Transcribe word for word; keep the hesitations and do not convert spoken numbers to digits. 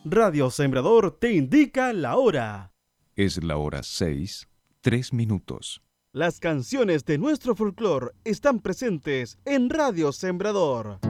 Radio Sembrador te indica la hora. Es la hora seis, tres minutos. Las canciones de nuestro folclore están presentes en Radio Sembrador.